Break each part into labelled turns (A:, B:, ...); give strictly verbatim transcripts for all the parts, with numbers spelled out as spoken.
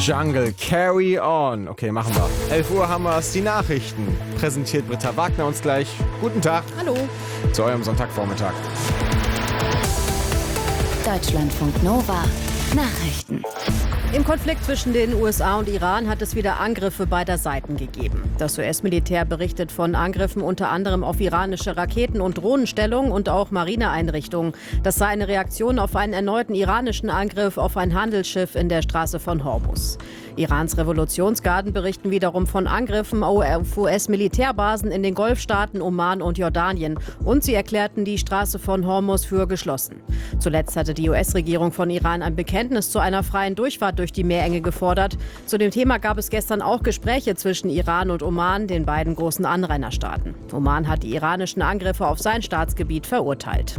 A: Jungle, Carry On. Okay, machen wir. elf Uhr haben wir es, die Nachrichten. Präsentiert Britta Wagner uns gleich. Guten Tag.
B: Hallo.
A: Zu eurem Sonntagvormittag.
C: Deutschlandfunk Nova. Nachrichten.
B: Im Konflikt zwischen den U S A und Iran hat es wieder Angriffe beider Seiten gegeben. Das U S-Militär berichtet von Angriffen unter anderem auf iranische Raketen- und Drohnenstellungen und auch Marineeinrichtungen. Das sei eine Reaktion auf einen erneuten iranischen Angriff auf ein Handelsschiff in der Straße von Hormuz. Irans Revolutionsgarden berichten wiederum von Angriffen auf U S-Militärbasen in den Golfstaaten Oman und Jordanien. Und sie erklärten die Straße von Hormuz für geschlossen. Zuletzt hatte die U S-Regierung von Iran ein Bekenntnis zu einer freien Durchfahrt durch die Meerenge gefordert. Zu dem Thema gab es gestern auch Gespräche zwischen Iran und Oman, den beiden großen Anrainerstaaten. Oman hat die iranischen Angriffe auf sein Staatsgebiet verurteilt.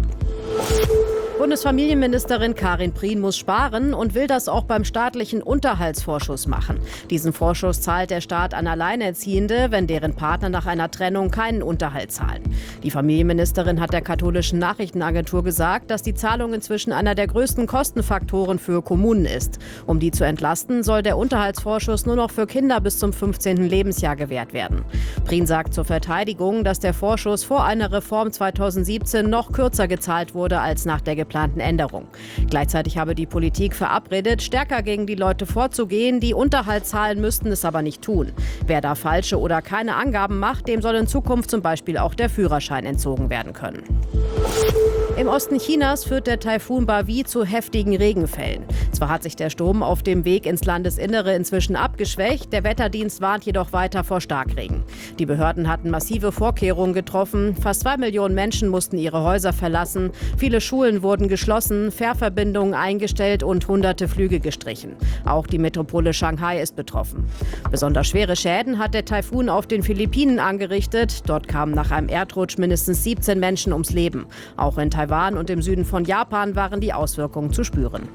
B: Bundesfamilienministerin Karin Prien muss sparen und will das auch beim staatlichen Unterhaltsvorschuss machen. Diesen Vorschuss zahlt der Staat an Alleinerziehende, wenn deren Partner nach einer Trennung keinen Unterhalt zahlen. Die Familienministerin hat der katholischen Nachrichtenagentur gesagt, dass die Zahlung inzwischen einer der größten Kostenfaktoren für Kommunen ist. Um die zu entlasten, soll der Unterhaltsvorschuss nur noch für Kinder bis zum fünfzehnten Lebensjahr gewährt werden. Prien sagt zur Verteidigung, dass der Vorschuss vor einer Reform zweitausendsiebzehn noch kürzer gezahlt wurde als nach der geplanten Änderung. Gleichzeitig habe die Politik verabredet, stärker gegen die Leute vorzugehen, die Unterhalt zahlen müssten, es aber nicht tun. Wer da falsche oder keine Angaben macht, dem soll in Zukunft zum Beispiel auch der Führerschein entzogen werden können. Im Osten Chinas führt der Taifun Bavi zu heftigen Regenfällen. Zwar hat sich der Sturm auf dem Weg ins Landesinnere inzwischen abgeschwächt, der Wetterdienst warnt jedoch weiter vor Starkregen. Die Behörden hatten massive Vorkehrungen getroffen. Fast zwei Millionen Menschen mussten ihre Häuser verlassen. Viele Schulen wurden geschlossen, Fährverbindungen eingestellt und hunderte Flüge gestrichen. Auch die Metropole Shanghai ist betroffen. Besonders schwere Schäden hat der Taifun auf den Philippinen angerichtet. Dort kamen nach einem Erdrutsch mindestens siebzehn Menschen ums Leben. Auch in Taiwan und im Süden von Japan waren die Auswirkungen zu spüren.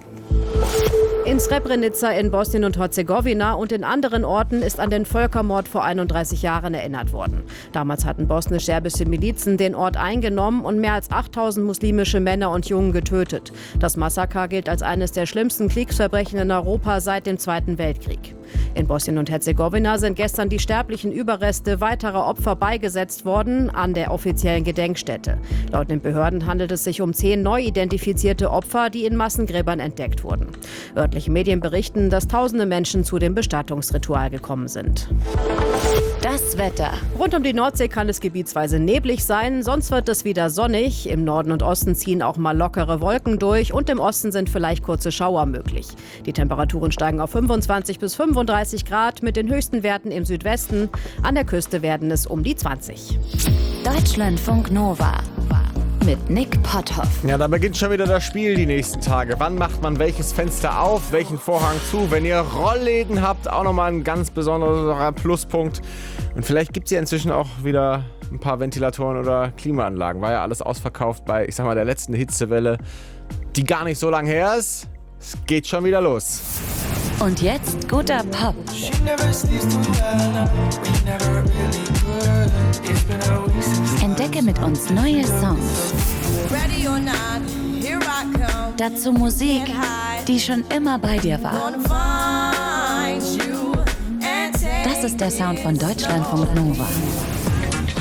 B: In Srebrenica in Bosnien und Herzegowina und in anderen Orten ist an den Völkermord vor einunddreißig Jahren erinnert worden. Damals hatten bosnisch-serbische Milizen den Ort eingenommen und mehr als achttausend muslimische Männer und Jungen getötet. Das Massaker gilt als eines der schlimmsten Kriegsverbrechen in Europa seit dem Zweiten Weltkrieg. In Bosnien und Herzegowina sind gestern die sterblichen Überreste weiterer Opfer beigesetzt worden an der offiziellen Gedenkstätte. Laut den Behörden handelt es sich um zehn neu identifizierte Opfer, die in Massengräbern entdeckt wurden. Örtliche Medien berichten, dass tausende Menschen zu dem Bestattungsritual gekommen sind.
C: Das Wetter.
B: Rund um die Nordsee kann es gebietsweise neblig sein, sonst wird es wieder sonnig. Im Norden und Osten ziehen auch mal lockere Wolken durch und im Osten sind vielleicht kurze Schauer möglich. Die Temperaturen steigen auf fünfundzwanzig bis fünfunddreißig Grad mit den höchsten Werten im Südwesten. An der Küste werden es um die zwanzig.
C: Deutschlandfunk Nova. Mit Nick Potthoff.
A: Ja, da beginnt schon wieder das Spiel die nächsten Tage. Wann macht man welches Fenster auf, welchen Vorhang zu? Wenn ihr Rollläden habt, auch nochmal ein ganz besonderer Pluspunkt. Und vielleicht gibt es ja inzwischen auch wieder ein paar Ventilatoren oder Klimaanlagen. War ja alles ausverkauft bei, ich sag mal, der letzten Hitzewelle, die gar nicht so lang her ist. Es geht schon wieder los.
C: Und jetzt guter Pop. Entdecke mit uns neue Songs. Dazu Musik, die schon immer bei dir war. Das ist der Sound von Deutschlandfunk Nova.